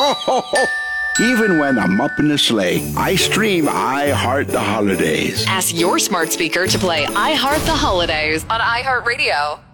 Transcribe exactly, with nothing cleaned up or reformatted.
Even when I'm up in the sleigh, I stream I Heart the Holidays. Ask your smart speaker to play I Heart the Holidays on iHeartRadio.